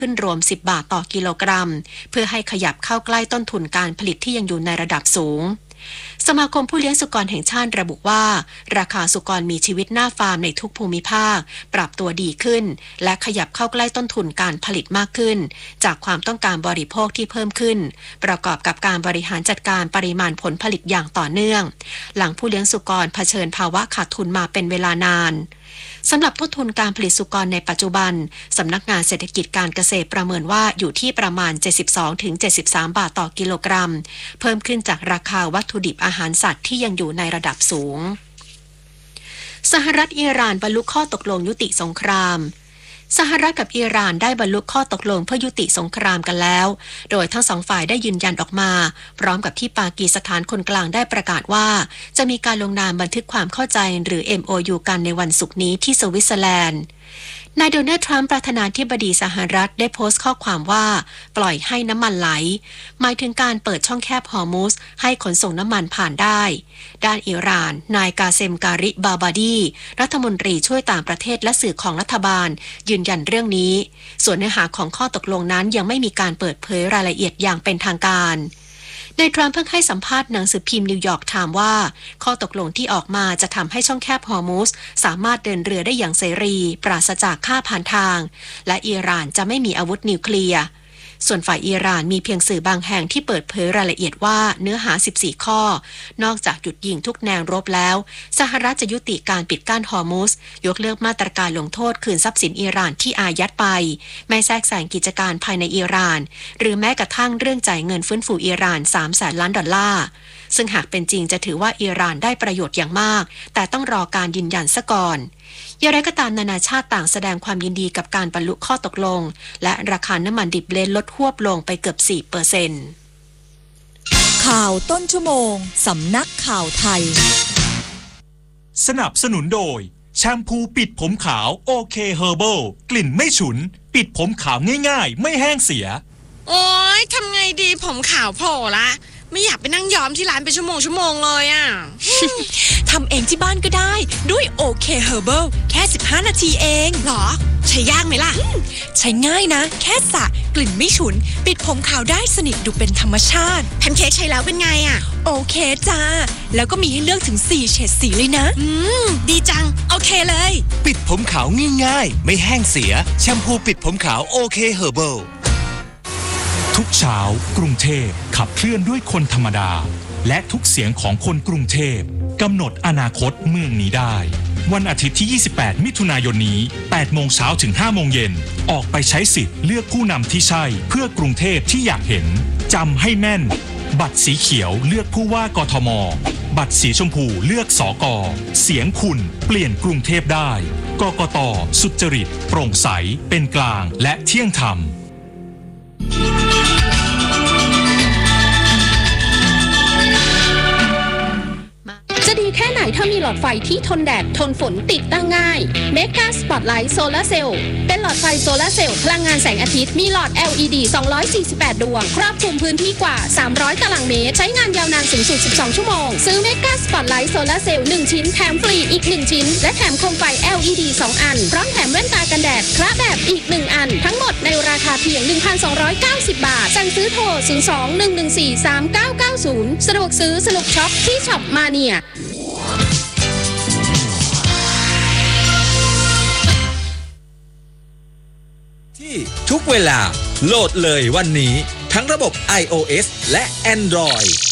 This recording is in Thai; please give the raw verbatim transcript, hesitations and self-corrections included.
ขึ้นรวมสิบบาทต่อกิโลกรัมเพื่อให้ขยับเข้าใกล้ต้นทุนการผลิตที่ยังอยู่ในระดับสูงสมาคมผู้เลี้ยงสุกรแห่งชาติระบุว่าราคาสุกรมีชีวิตหน้าฟาร์มในทุกภูมิภาคปรับตัวดีขึ้นและขยับเข้าใกล้ต้นทุนการผลิตมากขึ้นจากความต้องการบริโภคที่เพิ่มขึ้นประกอบกับการบริหารจัดการปริมาณผลผลิตอย่างต่อเนื่องหลังผู้เลี้ยงสุกรเผชิญภาวะขาดทุนมาเป็นเวลานานสำหรับต้นทุนการผลิตสุกรในปัจจุบันสำนักงานเศรษฐกิจการเกษตรประเมินว่าอยู่ที่ประมาณ เจ็ดสิบสองถึงเจ็ดสิบสาม บาทต่อกิโลกรัมเพิ่มขึ้นจากราคาวัตถุดิบอาหารสัตว์ที่ยังอยู่ในระดับสูงสหรัฐอิหร่านบรรลุข้อตกลงยุติสงครามสหรัฐกับอิหร่านได้บรรลุข้อตกลงเพื่อยุติสงครามกันแล้วโดยทั้งสองฝ่ายได้ยืนยันออกมาพร้อมกับที่ปากีสถานคนกลางได้ประกาศว่าจะมีการลงนามบันทึกความเข้าใจหรือ เอ็ม โอ ยู กันในวันศุกร์นี้ที่สวิตเซอร์แลนด์นายโดนัลด์ทรัมป์ประธานาธิบดีสหรัฐได้โพสต์ข้อความว่าปล่อยให้น้ำมันไหลหมายถึงการเปิดช่องแคบฮอร์มุซให้ขนส่งน้ำมันผ่านได้ด้านอิหร่านนายกาเซมการิบาบาดีรัฐมนตรีช่วยต่างประเทศและสื่อของรัฐบาลยืนยันเรื่องนี้ส่วนเนื้อหาของข้อตกลงนั้นยังไม่มีการเปิดเผยรายละเอียดอย่างเป็นทางการนายทรัมป์เพิ่งให้สัมภาษณ์หนังสือพิมพ์นิวยอร์กไทม์ว่าข้อตกลงที่ออกมาจะทำให้ช่องแคบฮอร์มุซสามารถเดินเรือได้อย่างเสรีปราศจากค่าผ่านทางและอิหร่านจะไม่มีอาวุธนิวเคลียร์ส่วนฝ่ายอิหร่านมีเพียงสื่อบางแห่งที่เปิดเผยรายละเอียดว่าเนื้อหาสิบสี่ข้อนอกจากหยุดยิงทุกแนวรบแล้วสหรัฐจะยุติการปิดกั้นฮอร์มุซยกเลิกมาตรการลงโทษคืนทรัพย์สินอิหร่านที่อายัดไปไม่แทรกแซงกิจการภายในอิหร่านหรือแม้กระทั่งเรื่องจ่ายเงินฟื้นฟูอิหร่านสามแสนล้านดอลลาร์ซึ่งหากเป็นจริงจะถือว่าอิหร่านได้ประโยชน์อย่างมากแต่ต้องรอการยืนยันซะก่อนอย่างไรก็ตามนานาชาติต่างแสดงความยินดีกับการบรรลุข้อตกลงและราคาน้ำมันดิบเบรนท์ลดฮวบลงไปเกือบ สี่เปอร์เซ็นต์ข่าวต้นชั่วโมงสำนักข่าวไทยสนับสนุนโดยแชมพูปิดผมขาวโอเคเฮอร์เบิลกลิ่นไม่ฉุนปิดผมขาวง่ายๆไม่แห้งเสียโอ๊ยทำไงดีผมขาวโผล่ละไม่อยากไปนั่งย้อมที่ร้านเป็นชั่วโมงชั่วโมงเลยอ่ะทำเองที่บ้านก็ได้ด้วยโอเคเฮอร์เบิลแค่สิบห้านาทีเองหรอใช้ยากไหมล่ะใช้ง่ายนะแค่สระกลิ่นไม่ฉุนปิดผมขาวได้สนิทดูเป็นธรรมชาติแพนเค้กใช้แล้วเป็นไงอ่ะโอเคจ้าแล้วก็มีให้เลือกถึงสี่เฉดสีเลยนะอืมดีจังโอเคเลยปิดผมขาวง่ายๆไม่แห้งเสียแชมพูปิดผมขาวโอเคเฮอร์เบิลทุกเช้ากรุงเทพขับเคลื่อนด้วยคนธรรมดาและทุกเสียงของคนกรุงเทพกำหนดอนาคตเมืองนี้ได้วันอาทิตย์ที่ยี่สิบแปดมิถุนายนนี้แปดโมงเช้าถึงห้าโมงเย็นออกไปใช้สิทธิ์เลือกผู้นำที่ใช่เพื่อกรุงเทพที่อยากเห็นจำให้แม่นบัตรสีเขียวเลือกผู้ว่ากทมบัตรสีชมพูเลือกสกเสียงคุณเปลี่ยนกรุงเทพได้กกต.สุจริตโปร่งใสเป็นกลางและเที่ยงธรรมจะดีแค่ไหนถ้ามีหลอดไฟที่ทนแดดทนฝนติดตั้งง่าย Mega Spotlight Solar Cell เป็นหลอดไฟโซลาร์เซลล์พลังงานแสงอาทิตย์มีหลอด แอล อี ดี สองร้อยสี่สิบแปด ดวงครอบคลุมพื้นที่กว่าสามร้อยตารางเมตรใช้งานยาวนานสูงสุดสิบสองชั่วโมงซื้อ Mega Spotlight Solar Cell หนึ่งชิ้นแถมฟรีอีกหนึ่งชิ้นและแถมโคมไฟ แอล อี ดี สองอันพร้อมแถมแว่นตากันแดดคละแบบอีกหนึ่งอันทั้งหมดในราคาเพียง หนึ่งพันสองร้อยเก้าสิบ บาทสั่งซื้อโทรศูนย์ สอง หนึ่ง หนึ่ง สี่ สาม เก้า เก้า ศูนย์สะดวกซื้อสนุกช็อปที่ช็อปมาเนียทุกเวลาโหลดเลยวันนี้ทั้งระบบ ไอ โอ เอส และ Android